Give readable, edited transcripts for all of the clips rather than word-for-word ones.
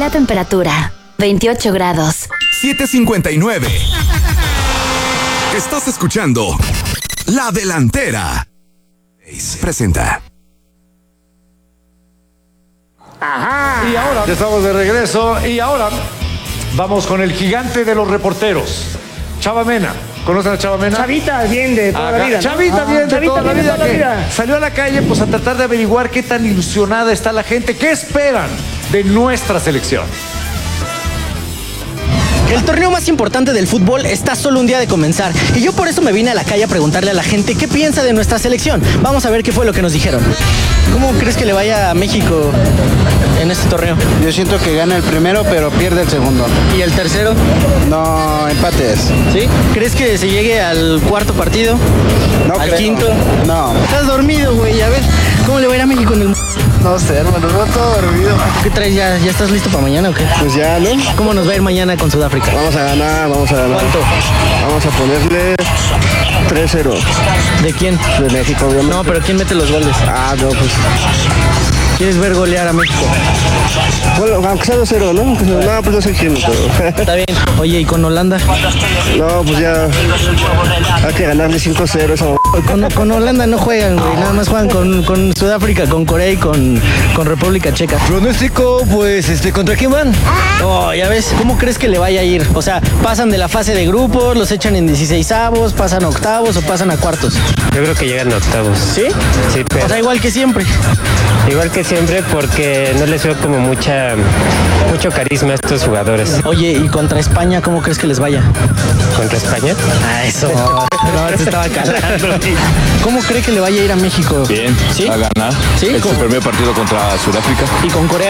La temperatura, 28 grados. 7:59. Estás escuchando La Delantera. Presenta. Ajá. Y ahora ya estamos de regreso y ahora vamos con el gigante de los reporteros, Chava Mena. ¿Conocen a Chava Mena? Chavita bien de toda la vida, ¿no? Chavita bien de toda la vida. Salió a la calle pues a tratar de averiguar qué tan ilusionada está la gente, qué esperan de nuestra selección. El torneo más importante del fútbol está solo un día de comenzar y yo por eso me vine a la calle a preguntarle a la gente qué piensa de nuestra selección. Vamos a ver qué fue lo que nos dijeron. ¿Cómo crees que le vaya a México en este torneo? Yo siento que gana el primero, pero pierde el segundo. ¿Y el tercero? No, empates. ¿Sí? ¿Crees que se llegue al cuarto partido? No ¿Al creo. quinto? No. Estás dormido, güey. A ver, ¿cómo le va a ir a México en el... No sé, hermano, no todo dormido. ¿Qué traes? ¿Ya estás listo para mañana o qué? Pues ya, ¿no? ¿Cómo nos va a ir mañana con Sudáfrica? Vamos a ganar. ¿Cuánto? Vamos a ponerle 3-0. ¿De quién? De México, obviamente. No, pero ¿quién mete los goles? No, pues... ¿Quieres ver golear a México? Bueno, aunque sea 2-0, ¿no? No, pues no sé quién, pero... Está bien. Oye, ¿y con Holanda? No, pues ya... Hay que ganarle 5-0 esa... Con Holanda no juegan, güey. Nada más juegan con Sudáfrica, con Corea y con República Checa. Pronóstico, pues, ¿contra quién van? Oh, ya ves. ¿Cómo crees que le vaya a ir? O sea, ¿pasan de la fase de grupos, los echan en 16avos, pasan a octavos o pasan a cuartos? Yo creo que llegan a octavos. ¿Sí? Sí, pero... O sea, igual que siempre. Igual que siempre porque no les veo como mucho carisma a estos jugadores. Oye, ¿y contra España cómo crees que les vaya? ¿Contra España? Eso. No, se estaba calando. ¿Cómo cree que le vaya a ir a México? Bien, ¿sí? Va a ganar. ¿Sí? Es su primer partido contra Sudáfrica. ¿Y con Corea?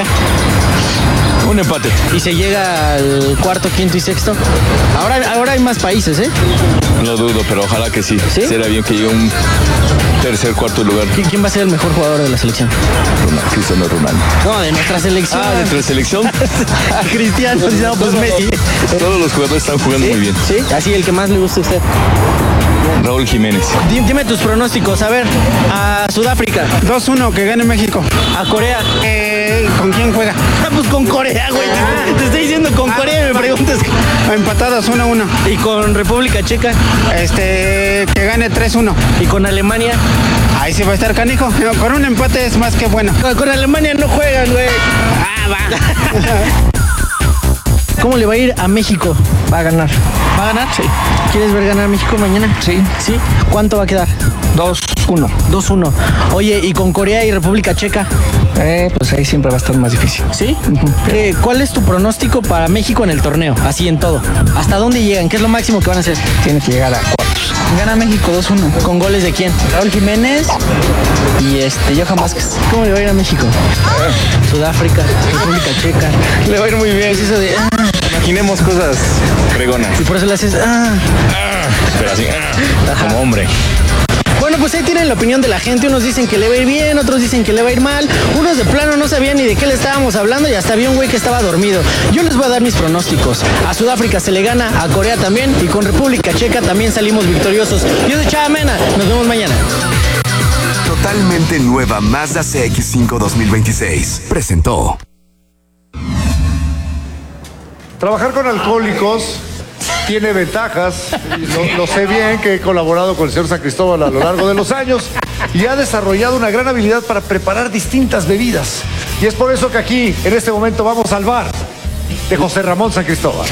Un empate. ¿Y se llega al cuarto, quinto y sexto? Ahora hay más países, ¿eh? No lo dudo, pero ojalá que sí. ¿Sí? Será bien que llegue un tercer, cuarto lugar. ¿Quién va a ser el mejor jugador de la selección? Cristiano Ronaldo. No, de nuestra selección. ¿De nuestra selección? Cristiano, no, pues Messi. Todos los jugadores están jugando muy bien. ¿Sí? Así, el que más le gusta a usted. Raúl Jiménez. Dime tus pronósticos. A ver, a Sudáfrica. 2-1, que gane México. A Corea. ¿Con quién juega? Pues con Corea, güey. Te estoy diciendo con Corea y me preguntas. Empatadas 1-1. ¿Y con República Checa? Que gane 3-1. ¿Y con Alemania? Ahí sí va a estar canijo. No, con un empate es más que bueno. Con Alemania no juegan, güey. Va. ¿Cómo le va a ir a México? Va a ganar. ¿Va a ganar? Sí. ¿Quieres ver ganar a México mañana? Sí. ¿Sí? ¿Cuánto va a quedar? 2-1. 2-1. Oye, ¿y con Corea y República Checa? Pues ahí siempre va a estar más difícil. ¿Sí? ¿Cuál es tu pronóstico para México en el torneo? Así en todo. ¿Hasta dónde llegan? ¿Qué es lo máximo que van a hacer? Tiene que llegar a cuartos. Gana México 2-1. ¿Con goles de quién? Raúl Jiménez y Johan Vázquez. ¿Cómo le va a ir a México? Sudáfrica, República Checa. Le va a ir muy bien. ¿Qué es eso de...? Imaginemos cosas fregonas. Y por eso le haces... Pero así, como hombre. Bueno, pues ahí tienen la opinión de la gente. Unos dicen que le va a ir bien, otros dicen que le va a ir mal. Unos de plano no sabían ni de qué le estábamos hablando y hasta había un güey que estaba dormido. Yo les voy a dar mis pronósticos. A Sudáfrica se le gana, a Corea también y con República Checa también salimos victoriosos. Yo soy Chava Mena. Nos vemos mañana. Totalmente nueva Mazda CX-5 2026. Presentó. Trabajar con alcohólicos tiene ventajas. Lo sé bien, que he colaborado con el señor San Cristóbal a lo largo de los años y ha desarrollado una gran habilidad para preparar distintas bebidas. Y es por eso que aquí, en este momento, vamos al bar de José Ramón San Cristóbal.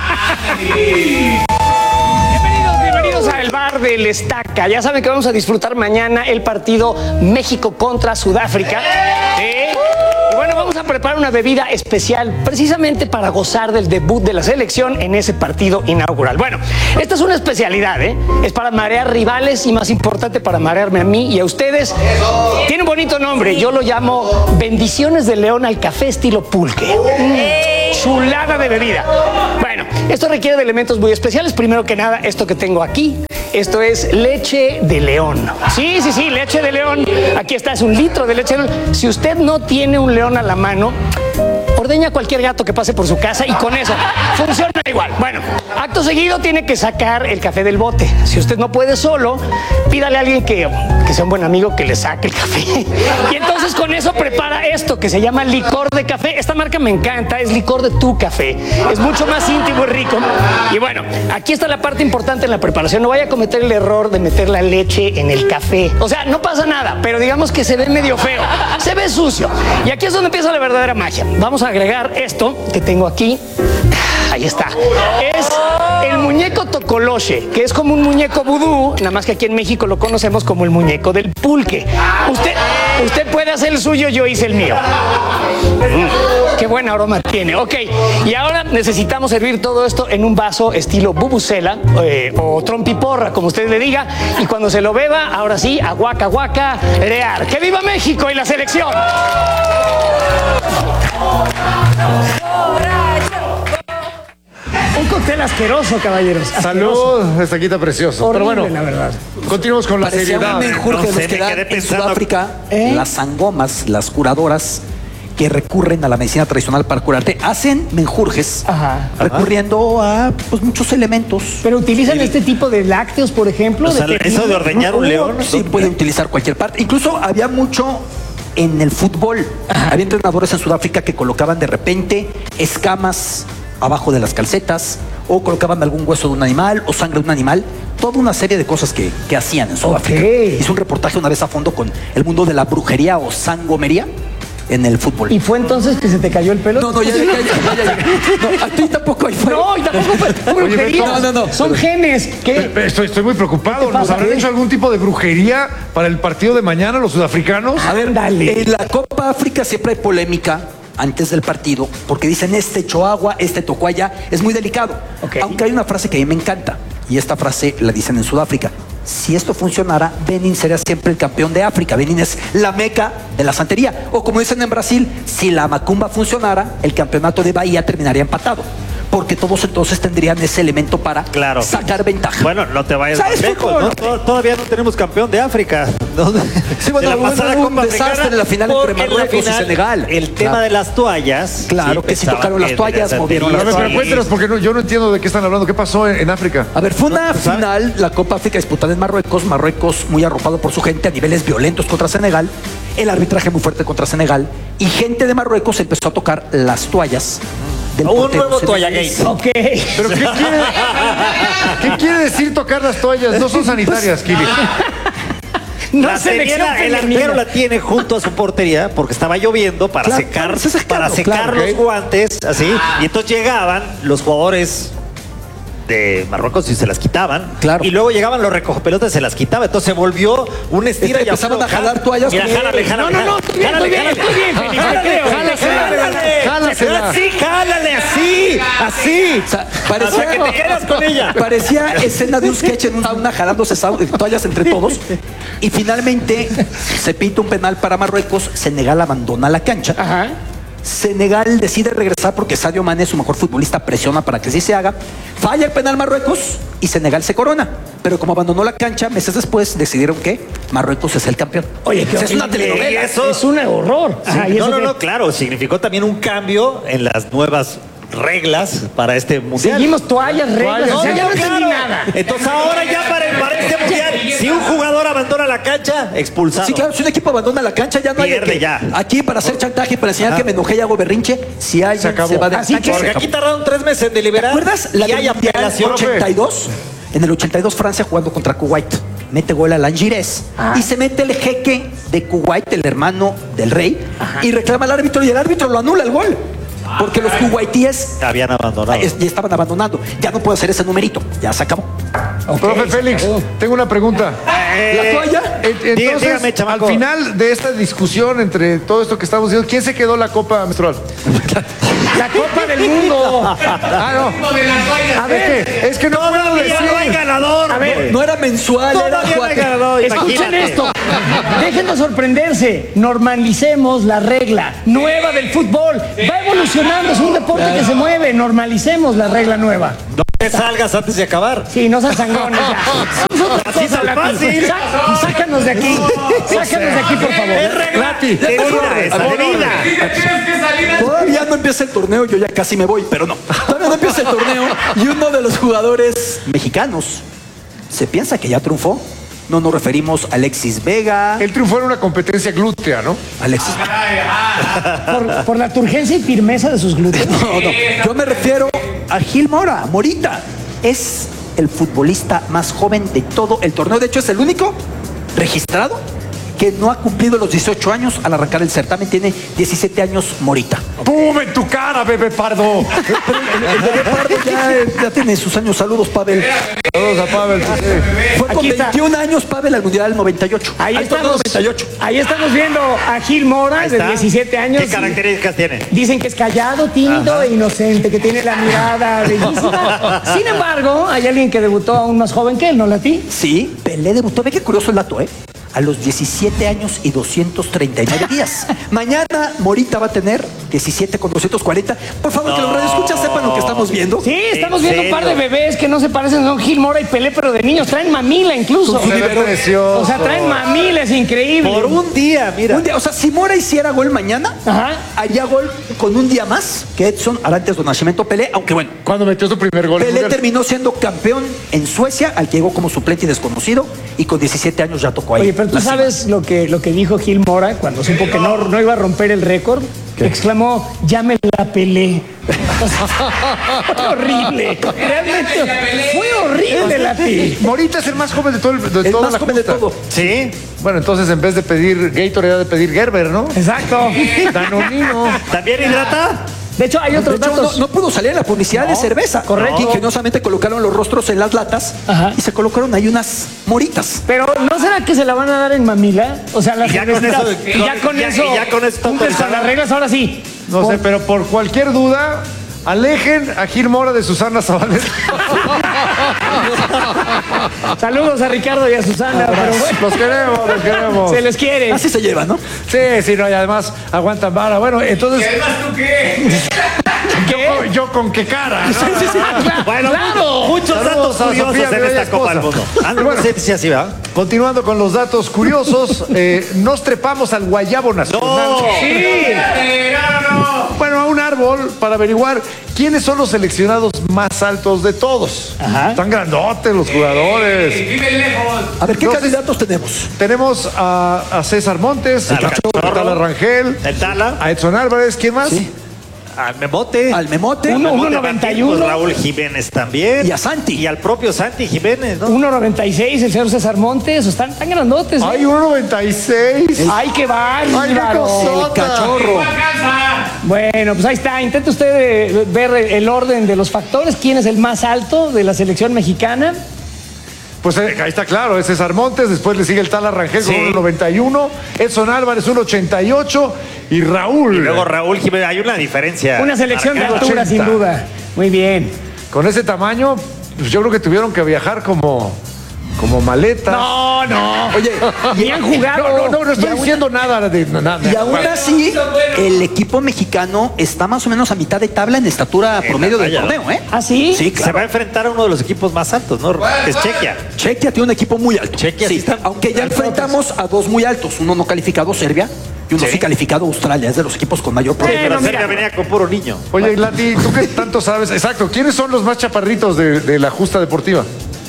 Bienvenidos al bar del Estaca. Ya saben que vamos a disfrutar mañana el partido México contra Sudáfrica. Y bueno, vamos a preparar una bebida especial precisamente para gozar del debut de la selección en ese partido inaugural. Bueno, esta es una especialidad, ¿eh? Es para marear rivales y, más importante, para marearme a mí y a ustedes. Tiene un bonito nombre. Yo lo llamo Bendiciones de León al café estilo pulque. Chulada de bebida. Bueno, esto requiere de elementos muy especiales. Primero que nada, esto que tengo aquí. Esto es leche de león. Sí, leche de león. Aquí está, es 1 litro de leche de león. Si usted no tiene un león a la mano, ordeña a cualquier gato que pase por su casa y con eso funciona igual. Bueno, acto seguido tiene que sacar el café del bote. Si usted no puede solo, pídale a alguien que que sea un buen amigo que le saque el café. Y entonces con eso prepara esto que se llama licor de café. Esta marca me encanta, es licor de tu café. Es mucho más íntimo y rico. Y bueno, aquí está la parte importante en la preparación. No vaya a cometer el error de meter la leche en el café. O sea, no pasa nada, pero digamos que se ve medio feo. Se ve sucio. Y aquí es donde empieza la verdadera magia. Vamos a agregar esto que tengo aquí. Ahí está. Es el muñeco tocoloche, que es como un muñeco vudú, nada más que aquí en México lo conocemos como el muñeco del pulque. Usted puede hacer el suyo, yo hice el mío. Qué buen aroma tiene. Ok, y ahora necesitamos servir todo esto en un vaso estilo bubucela o trompiporra, como usted le diga. Y cuando se lo beba, ahora sí, aguaca, aguaca, rear. ¡Que viva México y la selección! Un cóctel asqueroso, caballeros. Salud, estaquita precioso. Horrible, Pero bueno, la verdad. continuamos con la Parecía seriedad. un menjurje de los que dan en Sudáfrica, las sangomas, las curadoras que recurren a la medicina tradicional para curarte, hacen menjurjes recurriendo a pues, muchos elementos. Pero utilizan este tipo de lácteos, por ejemplo. O sea, eso de ordeñar un león. Sí, puede utilizar cualquier parte. Incluso había mucho en el fútbol. Había entrenadores en Sudáfrica que colocaban de repente escamas abajo de las calcetas, o colocaban algún hueso de un animal, o sangre de un animal, toda una serie de cosas que hacían en Sudáfrica. Hice un reportaje una vez a fondo con el mundo de la brujería o sangomería en el fútbol. ¿Y fue entonces que se te cayó el pelo? No, ya. No, a ti tampoco hay fue. No, y tampoco fue brujería. No. Son genes. ¿Qué? Estoy muy preocupado. ¿Qué ¿Nos pasa? habrán hecho algún tipo de brujería para el partido de mañana los sudafricanos? A ver, Dale. en la Copa África siempre hay polémica antes del partido, porque dicen este echó agua, este tocó allá, es muy delicado. Ok. Aunque hay una frase que a mí me encanta, y esta frase la dicen en Sudáfrica: si esto funcionara, Benin sería siempre el campeón de África. Benin es la meca de la santería. O como dicen en Brasil, si la macumba funcionara, el campeonato de Bahía terminaría empatado, porque todos entonces tendrían ese elemento para sacar ventaja. Bueno, no te vayas ¿Sabes más lejos, fútbol? ¿no? Todavía no tenemos campeón de África. Sí, bueno, De la pasada hubo un Copa desastre Africana, en la final entre porque en la Marruecos y final, Senegal. El tema Claro. de las toallas. Claro que sí pensaba tocaron las que toallas, debería movieron ser- A ver, pero cuéntenos, porque yo no entiendo de qué están hablando. ¿Qué pasó en África? A ver, fue una pues, ¿sabes? final, la Copa África disputada en Marruecos. Marruecos muy arropado por su gente a niveles violentos contra Senegal. El arbitraje muy fuerte contra Senegal. Y gente de Marruecos empezó a tocar las toallas del Un portero nuevo senegalés. toallagate. Ok. ¿Pero qué quiere decir tocar las toallas? No son sanitarias, Kili. No La selección tenía, el femenina. arquero la tiene junto a su portería porque estaba lloviendo para Claro, secar, para secarlo, para secar claro, los ok. guantes, así. Y entonces llegaban los jugadores de Marruecos y se las quitaban. Claro. Y luego llegaban los recogepelotas y se las quitaban. Entonces se volvió un estira y Empezaban a jalar toallas. Mira, jálale. No, estoy bien, Felipe, te creo. Jálasela. Así, jálale, así. O sea, Hasta que te quedas con ella. Parecía escena de un sketch en una jalándose toallas entre todos. Y finalmente se pita un penal para Marruecos. Senegal abandona la cancha. Ajá. Senegal decide regresar porque Sadio Mané, su mejor futbolista, presiona para que sí se haga. Falla el penal Marruecos y Senegal se corona. Pero como abandonó la cancha, meses después decidieron que Marruecos es el campeón. Oye, O sea, es una telenovela. Y eso- Es un horror. Sí, Ajá, ¿y eso qué? no, claro, significó también un cambio en las nuevas reglas para este mundial. Seguimos toallas, reglas. No, o sea, ya no claro. entendí nada. Entonces ahora ya para este mundial, si un jugador abandona la cancha, expulsado. Sí, claro, si un equipo abandona la cancha, ya no hay de Pierde que ya. aquí para hacer chantaje, para enseñar que me enojé y hago berrinche, si alguien acabó. se va de la Así cancha, que- se Porque acabó. aquí tardaron 3 meses en deliberar. ¿Te acuerdas la y hay del Mundial apelación. 82? En el 82 Francia jugando contra Kuwait. Mete gol a Langires. Y se mete el jeque de Kuwait, el hermano del rey, y reclama al árbitro y el árbitro lo anula el gol. Porque los kuwaitíes Habían abandonado. ya estaban abandonando. Ya no puede hacer ese numerito. Ya se acabó. Profe Félix, tengo una pregunta. ¿La toalla? Entonces, dígame, chamaco. al final de esta discusión entre todo esto que estamos diciendo, ¿quién se quedó la copa menstrual? La Copa del Mundo. A ver, es que no puedo decir. no hay ganador. A ver, No era mensual, era Todavía no hay cuatro. ganador. escuchen Imagínate. esto. Déjenos sorprenderse. Normalicemos la regla nueva del fútbol. Va evolucionando, es un deporte que se mueve. Normalicemos la regla nueva. No te salgas antes de acabar. Sí, no seas sangones ya. Vamos a otra Así cosa, tan Lati. fácil. Sácanos de aquí. Sácanos de aquí, por favor. Es regla de vida, es de vida. Todavía no empieza el torneo, yo ya casi me voy, pero no. Todavía no empieza el torneo y uno de los jugadores mexicanos se piensa que ya triunfó No nos referimos a Alexis Vega. Él triunfó en una competencia glútea, ¿no? Alexis Vega. Por la turgencia y firmeza de sus glúteos. No. Yo me refiero a Gil Mora, Morita. Es el futbolista más joven de todo el torneo. De hecho, es el único registrado que no ha cumplido los 18 años al arrancar el certamen. Tiene 17 años Morita. ¡Pum! En tu cara, bebé Pardo. Pero el bebé Pardo ya tiene sus años. Saludos, Pavel. Saludos a Pavel. Fue con Aquí está. 21 años Pavel al Mundial del 98. Ahí Al torneo estamos. 98. Ahí estamos viendo a Gil Mora, Ahí de está. 17 años. ¿Qué características tiene? Dicen que es callado, tímido e inocente, que tiene la mirada bellísima. Sin embargo, hay alguien que debutó aún más joven que él, ¿no, Lati? Sí, Pelé debutó. Ve qué curioso el dato, ¿eh? A los 17 años y 239 días. Mañana Morita va a tener 17 con 240. Por favor, que los radioescuchas sepan lo que estamos viendo. Sí, estamos viendo un serio? par de bebés que no se parecen, son Gil Mora y Pelé, pero de niños. Traen mamila incluso. Se ve precioso. O sea, traen mamila, es increíble. Por un día, mira. Un día, o sea, si Mora hiciera gol mañana, Ajá. haría gol con un día más que Edson Arantes do Nascimento Pelé, aunque bueno, Cuando metió su primer gol. Pelé terminó siendo campeón en Suecia, al que llegó como suplente y desconocido, y con 17 años ya tocó ahí. Oye, pero tú la cima. sabes lo que dijo Gil Mora cuando supo que no iba a romper el récord. Exclamó, ya me la pelé. Fue horrible. Realmente fue horrible, Lati. Morita es el más joven de todo El toda más la joven de justa. todo. Sí. Bueno, entonces en vez de pedir Gatorade, de pedir Gerber, ¿no? Exacto. Danonino. ¿También hidrata? De hecho, hay De otros hecho, datos. no pudo salir en la publicidad de cerveza. correcto. Que ingeniosamente colocaron los rostros en las latas Ajá. y se colocaron ahí unas moritas. Pero ¿no será que se la van a dar en mamila? O sea, la Y ya con cervecita- eso- y ya con ya- eso. y ya con eso está cumples con autorizado. las reglas, ahora sí. No sé, pero por cualquier duda, alejen a Gil Mora de Susana Zabaleta. Saludos a Ricardo y a Susana. Pero bueno, Los queremos. se les quiere. Así se lleva, ¿no? Sí, no, y además aguantan vara. Bueno, entonces. ¿Tú qué? Yo con qué cara. ¿no? Bueno, claro. muchos Saludos datos a curiosos Sofía, en mi bella esta Copa del esposa. Mundo. Ah, no, Bueno. no sé si así va. Continuando con los datos curiosos, nos trepamos al guayabo nacional. ¡No! Sí. Bueno, a un árbol para averiguar quiénes son los seleccionados más altos de todos. Ajá. Están grandotes los jugadores. A ver, ¿qué No sé. candidatos tenemos? Tenemos a César Montes, Al a Cachorro. Tala Rangel, El Tala, a Edson Álvarez, ¿quién más? al Memote. Al Memote Uno- Memote 1.91. Martín, pues, Raúl Jiménez también. y a Santi. Y al propio Santi Jiménez, ¿no? 1.96, el señor César Montes. Están tan grandotes. ¿eh? Hay 1.96. Ay, qué Ay, qué bárbaro. cosota. Cachorro. Bueno, pues ahí está. Intenta usted ver el orden de los factores. ¿Quién es el más alto de la selección mexicana? Pues ahí está claro, es César Montes, después le sigue el Tala Rangel con Sí. 1.91, Edson Álvarez 1.88 y Raúl. Y luego Raúl Jiménez, hay una diferencia. Una selección de marcada. altura, 80. sin duda. Muy bien. Con ese tamaño, pues yo creo que tuvieron que viajar como maleta. No. Oye, Ni han jugado. No estoy diciendo nada de nada. y aún así, el equipo mexicano está más o menos a mitad de tabla en estatura promedio del talla, ¿no? torneo, ¿eh? ¿Ah, sí? Sí, Se claro. va a enfrentar a uno de los equipos más altos, ¿no? Es Chequia. Chequia tiene un equipo muy alto. Chequia sí sí, está- aunque ya enfrentamos a dos muy altos. Uno no calificado, Serbia, y uno sí calificado, Australia. Es de los equipos con mayor Pero promedio. Serbia venía con puro niño. Oye, Lati, ¿tú qué tanto sabes? Exacto, ¿quiénes son los más chaparritos de la justa deportiva?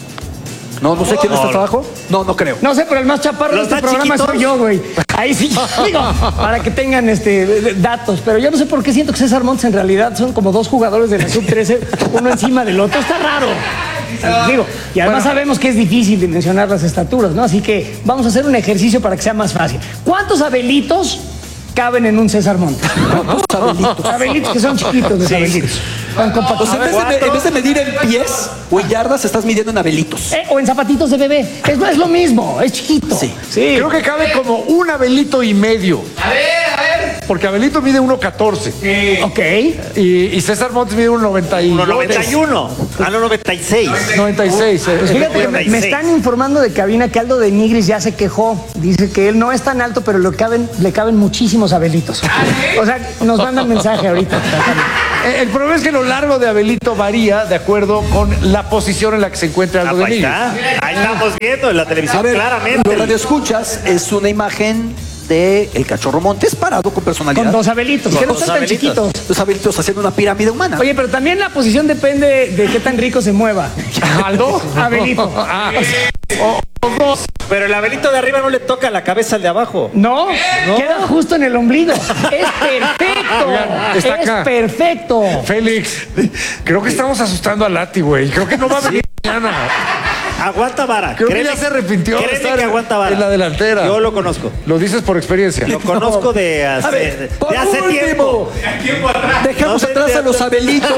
No sé quién está abajo. No creo. No sé, pero el más chaparro de ¿Los este más programa chiquitos? soy yo, güey. Ahí sí, digo, para que tengan datos. Pero yo no sé por qué siento que César Montes en realidad son como dos jugadores de la sub-13, uno encima del otro. Está raro. Digo, y además sabemos que es difícil dimensionar las estaturas, ¿no? Así que vamos a hacer un ejercicio para que sea más fácil. ¿Cuántos Abelitos caben en un César Montes? Abelitos. Abelitos que son chiquitos de Abelitos. Con O sea, compactos. en vez de medir en pies o en yardas, estás midiendo en abelitos. O en zapatitos de bebé. Es lo mismo, es chiquito. Sí. Creo que cabe como un Abelito y medio. A ver. Porque Abelito mide 1.14 Ok. y César Montes mide 1.91. 1.91. Ah, no, 96. 96. Pues fíjate que me están informando de cabina que Aldo de Nigris ya se quejó. Dice que él no es tan alto, pero le caben muchísimos Abelitos. O sea, nos mandan mensaje ahorita. El problema es que lo largo de Abelito varía de acuerdo con la posición en la que se encuentra Aldo de Ahí Nigris. está. Ahí estamos viendo en la televisión A ver, claramente. lo radioescuchas es una imagen de El Cachorro Montes, parado con personalidad. Con dos Abelitos, que no son tan chiquitos. Dos Abelitos haciendo una pirámide humana. Oye, pero también la posición depende de qué tan rico se mueva. ¿Aldo? Abelito. Pero el Abelito de arriba no le toca la cabeza al de abajo. No, queda justo en el ombligo. Es perfecto. Oigan, está acá. Es perfecto. Félix, creo que estamos asustando a Lati, güey. Creo que no va a venir mañana. Aguanta vara. Creo que ya se arrepintió de Créeme estar que aguanta vara. en la delantera. Yo lo conozco. Lo dices por experiencia. Lo conozco de hace tiempo. Dejamos No, atrás a los Abelitos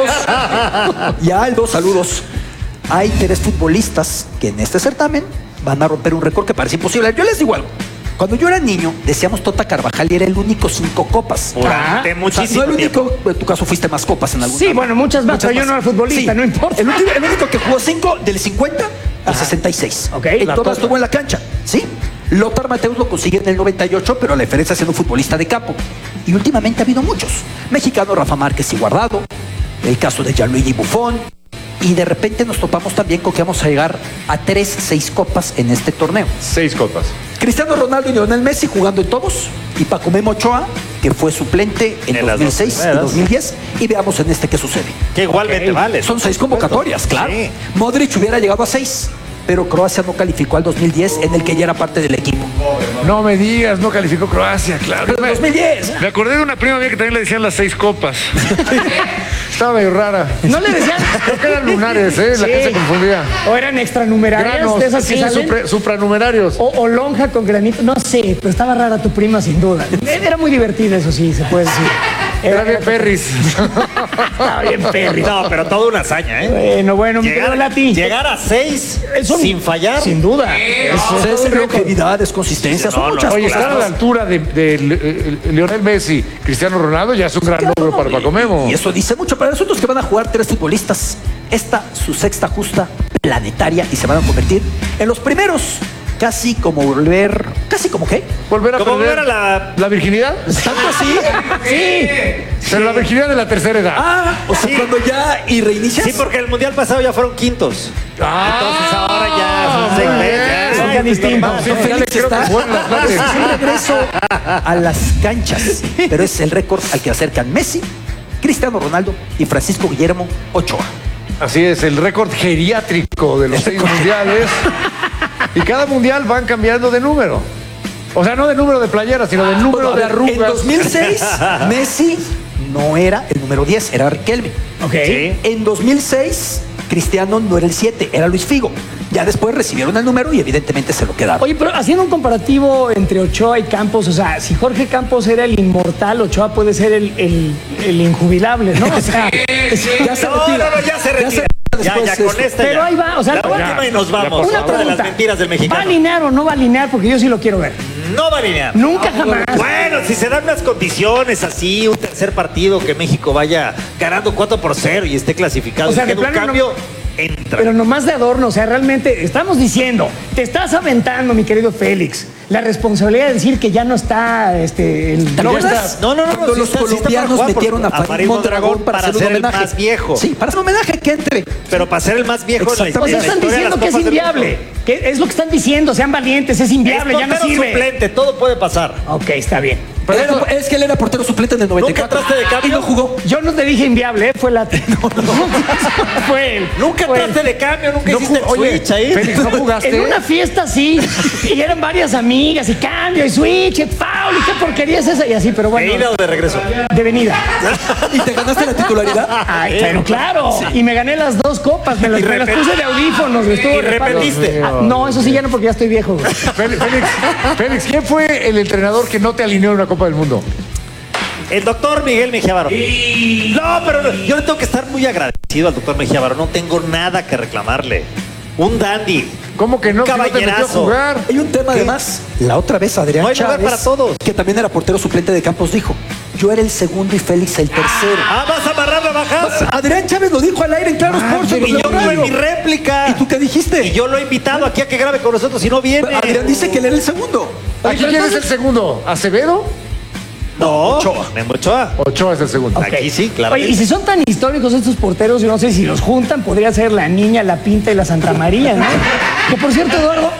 y a Aldo, saludos. Hay 3 futbolistas que en este certamen van a romper un récord que parece imposible. Yo les digo algo. Cuando yo era niño, decíamos Tota Carvajal y era el único 5 copas. Durante muchísimo no el único, tiempo. en tu caso fuiste más copas en algún Sí, bueno, muchas más, pero yo no era futbolista, no importa. El único que jugó 5 del 50 al 66. Ok, En la todas Tota. estuvo en la cancha, ¿sí? Lothar Matthäus lo consigue en el 98, pero la diferencia es siendo un futbolista de campo. Y últimamente ha habido muchos. Mexicano Rafa Márquez y Guardado, el caso de Gianluigi Buffon. Y de repente nos topamos también con que vamos a llegar a 6 copas en este torneo. 6 copas. Cristiano Ronaldo y Lionel Messi jugando en todos. Y Paco Memo Ochoa, que fue suplente en En las 2006 dos y primeras. 2010. Y veamos en este qué sucede. Que igualmente vale. Son 6 convocatorias, claro. Sí. Modric hubiera llegado a 6, pero Croacia no calificó al 2010, en el que ya era parte del equipo. No me digas, no calificó Croacia, claro. Pero en 2010. Me acordé de una prima mía que también le decían las 6 copas. Estaba medio rara. No le decían. Creo que eran lunares, ¿eh? La Sí. que se confundía. O eran extranumerarias Granos, de esas que sí, salen. supranumerarios. O lonja con granito. No sé, pero estaba rara tu prima, sin duda. Era muy divertida, eso sí, se puede decir. Era bien perris. Estaba bien perri. No, pero toda una hazaña, ¿eh? Bueno, mi querido Lati. Llegar a 6 Eso- sin fallar. Sin duda. Es longevidad, es consistencia, son muchas Oye, cosas. estar a la altura de Lionel Messi, Cristiano Ronaldo, ya es un gran logro para Paco Memo. Y eso dice mucho para nosotros, que van a jugar 3 futbolistas. Esta, su sexta justa planetaria, y se van a convertir en los primeros. Casi como volver. ¿Casi como qué? Volver a Como perder volver a la virginidad. ¿Tanto así? Sí. Pero la virginidad de la tercera edad. Ah, o sea, Sí. cuando ya y reinicias. Sí, porque el mundial pasado ya fueron quintos. Entonces ahora ya son muy 6 bien. meses. Son ya distintos. Sí, ya le Félix creo que está- juegan las manos. es un regreso a las canchas, pero es el récord al que acercan Messi, Cristiano Ronaldo y Francisco Guillermo Ochoa. Así es, el récord geriátrico de los 6 mundiales. Y cada mundial van cambiando de número. O sea, no de número de playeras, sino de número Bueno, a de ver, arrugas. en 2006, Messi no era el número 10, era Riquelme. Ok. Sí. En 2006, Cristiano no era el 7, era Luis Figo. Ya después recibieron el número y evidentemente se lo quedaron. Oye, pero haciendo un comparativo entre Ochoa y Campos, o sea, si Jorge Campos era el inmortal, Ochoa puede ser el injubilable, ¿no? O sea, ya se No, retira. no, ya se retira. Ya después de con esto. esta pero ya. ahí va, o sea, La última y nos vamos. una Otra de las pregunta. mentiras del ¿Va a mexicano. alinear o no va a alinear? Porque yo sí lo quiero ver. No va a alinear. Nunca jamás. Bueno, si se dan unas condiciones así, un tercer partido que México vaya ganando 4-0 y esté clasificado, O sea, y de quede un plano cambio, entra. Pero nomás de adorno, o sea, realmente estamos diciendo, te estás aventando, mi querido Félix, la responsabilidad de decir que ya no está el ¿Te ya acuerdas? está- No, Cuando sí los está- sí está colombianos para jugar metieron a por- Farid Mondragón para hacer un ser el homenaje. más viejo. Sí, para hacer un homenaje que entre. Pero para ser el más viejo en la O historia. sea, en la están historia de diciendo las que es Copas del inviable. Mundo. Que es lo que están diciendo, sean valientes, es inviable, Es ya no portero sirve. suplente, todo puede pasar. Ok, está bien. Es que él era portero suplente en el 94. ¿Nunca entraste de cambio? Y no jugó. Yo no te dije inviable, fue la. Fue él. Nunca Fue él. entraste de cambio, nunca hiciste el Oye, switch ahí. Félix, ¿no jugaste? En una fiesta sí, y eran varias amigas, y cambio, y switch, y foul, y qué porquería es esa, y así, pero ¿De bueno. ida o de regreso? De venida. ¿Y te ganaste la titularidad? Ay, pero claro. Y me gané las 2 copas, me las puse de audífonos, güey, estuvo ¿Y re padre. repetiste? No, eso sí ya no, porque ya estoy viejo, güey. Félix, ¿quién fue el entrenador que no te alineó en una Copa del Mundo? El doctor Miguel Mejía Barón. No, pero yo le tengo que estar muy agradecido al doctor Mejía Barón. No tengo nada que reclamarle. Un dandy. ¿Cómo que no? Un Que no te metió a caballerazo. jugar. Hay un tema además. La otra vez Adrián No hay lugar Chávez, para todos. que también era portero suplente de Campos, dijo: yo era el segundo y Félix el tercero. Ah, vas a amarrar la bajada. Adrián Chávez lo dijo al aire en Claro Sports. Y yo tuve mi réplica. ¿Y tú qué dijiste? Y yo lo he invitado aquí a que grabe con nosotros y no viene. Adrián dice que él era el segundo. ¿Aquí quién es el segundo? ¿Acevedo? No, Ochoa. Memo Ochoa. Ochoa es el segundo. Ok. Aquí sí, claro. Oye, y si son tan históricos estos porteros, yo no sé si los juntan, podría ser la Niña, la Pinta y la Santa María, ¿no? Que por cierto, Eduardo,